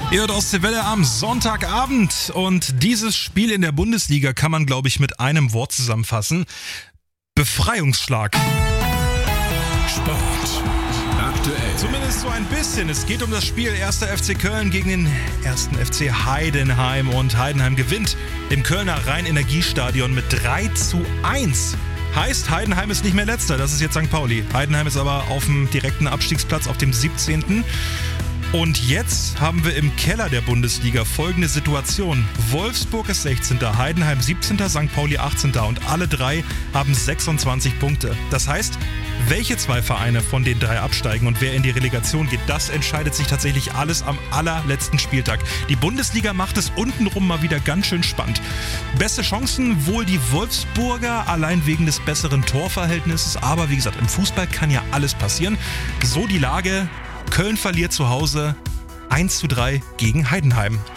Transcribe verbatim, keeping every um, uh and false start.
Ihr hört Ostseewelle am Sonntagabend und dieses Spiel in der Bundesliga kann man, glaube ich, mit einem Wort zusammenfassen. Befreiungsschlag. Sport aktuell. Zumindest so ein bisschen. Es geht um das Spiel erster F C Köln gegen den ersten F C Heidenheim und Heidenheim gewinnt im Kölner Rhein-Energiestadion mit drei zu eins. Heißt, Heidenheim ist nicht mehr letzter, das ist jetzt Sankt Pauli. Heidenheim ist aber auf dem direkten Abstiegsplatz auf dem siebzehnten Und jetzt haben wir im Keller der Bundesliga folgende Situation. Wolfsburg ist sechzehnter, Heidenheim siebzehnter, Sankt Pauli achtzehnter und alle drei haben sechsundzwanzig Punkte. Das heißt, welche zwei Vereine von den drei absteigen und wer in die Relegation geht, das entscheidet sich tatsächlich alles am allerletzten Spieltag. Die Bundesliga macht es untenrum mal wieder ganz schön spannend. Beste Chancen wohl die Wolfsburger, allein wegen des besseren Torverhältnisses. Aber wie gesagt, im Fußball kann ja alles passieren. So die Lage. Köln verliert zu Hause eins zu drei gegen Heidenheim.